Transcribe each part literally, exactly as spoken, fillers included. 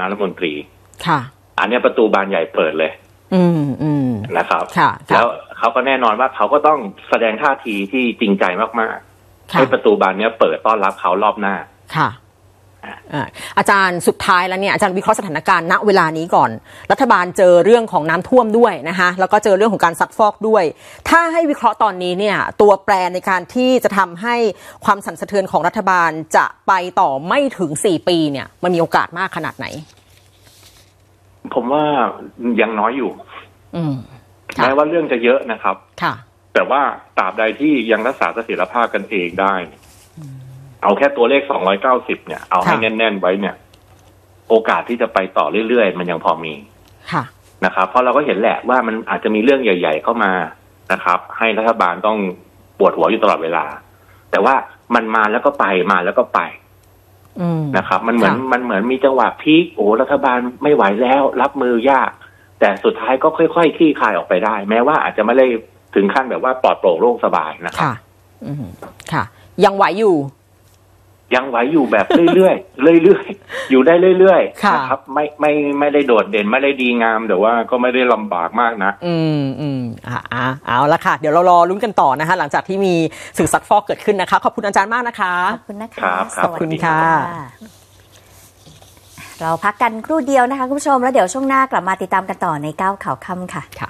รัฐมนตรีค่ะอันนี้ประตูบานใหญ่เปิดเลยอืมอืมนะครับค่ะแล้วเขาก็แน่นอนว่าเขาก็ต้องแสดงท่าทีที่จริงใจมากๆให้ประตูบานนี้เปิดต้อนรับเขารอบหน้าค่ะอาจารย์สุดท้ายแล้วเนี่ยอาจารย์วิเคราะห์สถานการณ์ณเวลานี้ก่อนรัฐบาลเจอเรื่องของน้ำท่วมด้วยนะคะแล้วก็เจอเรื่องของการซักฟอกด้วยถ้าให้วิเคราะห์ตอนนี้เนี่ยตัวแปรในการที่จะทำให้ความสั่นสะเทือนของรัฐบาลจะไปต่อไม่ถึงสี่ปีเนี่ยมันมีโอกาสมากขนาดไหนผมว่ายังน้อยอยู่อืมแม้ว่าเรื่องจะเยอะนะครับค่ะแต่ว่าตราบใดที่ยังรักษาเสถียรภาพกันเองได้เอาแค่ตัวเลขสองร้อยเก้าสิบเนี่ยเอาให้แน่นๆไว้เนี่ยโอกาสที่จะไปต่อเรื่อยๆมันยังพอมีค่ะนะครับเพราะเราก็เห็นแหละว่ามันอาจจะมีเรื่องใหญ่ๆเข้ามานะครับให้รัฐบาลต้องปวดหัวอยู่ตลอดเวลาแต่ว่ามันมาแล้วก็ไปมาแล้วก็ไปนะครับมันเหมือนมันเหมือนมีจังหวะพีคโอ้รัฐบาลไม่ไหวแล้วรับมือยากแต่สุดท้ายก็ค่อยๆคลี่คลายออกไปได้แม้ว่าอาจจะไม่ได้ถึงขั้นแบบว่าปลอดโปร่งโล่งสบายนะครับค่ะอืมค่ะยังไหวอยู่ยังไหวอยู่แบบเรื่อยๆเรื่อยๆอยู่ได้เรื่อยๆนะครับไม่ไม่ไม่ได้โดดเด่นไม่ได้ดีงามแต่ว่าก็ไม่ได้ลำบากมากนะอืมอืมอ่าเอาละค่ะเดี๋ยวเรารอลุ้นกันต่อนะคะหลังจากที่มีสื่อซักฟอกเกิดขึ้นนะคะขอบคุณอาจารย์มากนะคะขอบคุณนะคะขอบคุณค่ะเราพักกันครู่เดียวนะคะคุณผู้ชมแล้วเดี๋ยวช่วงหน้ากลับมาติดตามกันต่อในก้าวข่าวค่ำค่ะค่ะ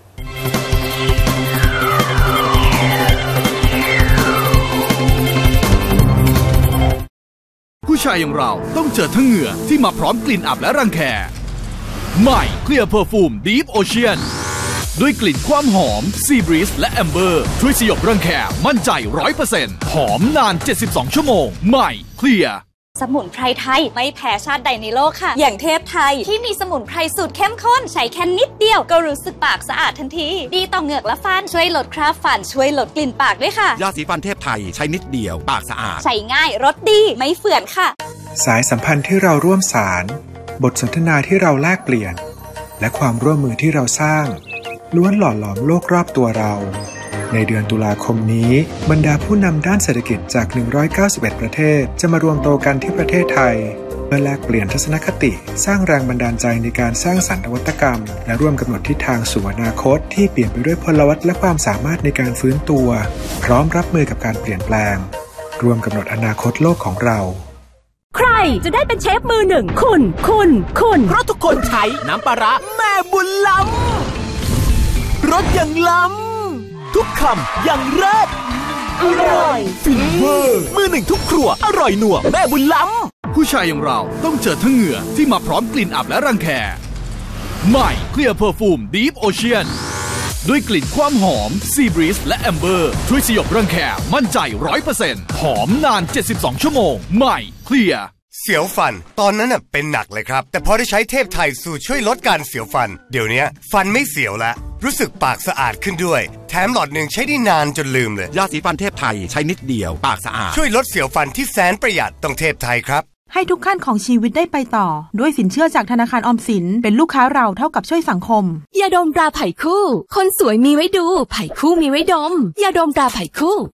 ผู้ชายอย่างเราต้องเจอทั้งเหงื่อที่มาพร้อมกลิ่นอับและรังแคใหม่เคลียร์เพอร์ฟูม Deep Ocean ด้วยกลิ่นความหอม Sea Breeze และ Amber ช่วยสยบรังแคมั่นใจ ร้อยเปอร์เซ็นต์ หอมนานเจ็ดสิบสองชั่วโมงใหม่เคลียร์สมุนไพรไทยไม่แพ้ชาติใดในโลกค่ะอย่างเทพไทยที่มีสมุนไพรสูตรเข้มข้นใช้แค่นิดเดียวก็รู้สึกปากสะอาดทันทีดีต่อเหงือกและฟันช่วยลดคราบฟันช่วยลดกลิ่นปากด้วยค่ะยาสีฟันเทพไทยใช้นิดเดียวปากสะอาดใช้ง่ายรสดีไม่เฝื่อนค่ะสายสัมพันธ์ที่เราร่วมสารบทสนทนาที่เราแลกเปลี่ยนและความร่วมมือที่เราสร้างล้วนหล่อหลอมโลกรอบตัวเราในเดือนตุลาคมนี้บรรดาผู้นำด้านเศรษฐกิจจากหนึ่งร้อยเก้าสิบเอ็ดประเทศจะมารวมตัวกันที่ประเทศไทยเพื่อแลกเปลี่ยนทัศนคติสร้างแรงบันดาลใจในการสร้างสรรค์นวัตกรรมและร่วมกำหนดทิศทางสู่อนาคตที่เปลี่ยนไปด้วยพลวัตและความสามารถในการฟื้นตัวพร้อมรับมือกับการเปลี่ยนแปลงร่วมกำหนดอนาคตโลกของเราใครจะได้เป็นเชฟมือหนึ่งคุณคุณคุณเพราะทุกคนใช้น้ำปลาร้าแม่บุญล้ำรสอย่างล้ำทุกคำอย่างเลิศอร่อยฟินเวอร์มือหนึ่งทุกครัวอร่อยหนัวแม่บุญล้ำผู้ชายอย่างเราต้องเจอทั้งเหงื่อที่มาพร้อมกลิ่นอับและรังแคใหม่เคลียร์เพอร์ฟูม Deep Ocean ด้วยกลิ่นความหอม Sea Breeze และ Amber ช่วยสยบรังแคมั่นใจ ร้อยเปอร์เซ็นต์ หอมนานเจ็ดสิบสองชั่วโมงใหม่เคลียร์เสียวฟันตอนนั้นน่ะเป็นหนักเลยครับแต่พอได้ใช้เทพไทยสูตรช่วยลดการเสียวฟันเดี๋ยวนี้ฟันไม่เสียวแล้วรู้สึกปากสะอาดขึ้นด้วยแถมหลอดหนึ่งใช้ได้นานจนลืมเลยยาสีฟันเทพไทยใช้นิดเดียวปากสะอาดช่วยลดเสียวฟันที่แสนประหยัดต้องเทพไทยครับให้ทุกขั้นของชีวิตได้ไปต่อด้วยสินเชื่อจากธนาคารออมสินเป็นลูกค้าเราเท่ากับช่วยสังคมยาดมตราไผ่คู่คนสวยมีไว้ดูไผ่คู่มีไว้ดมยาดมตราไผ่คู่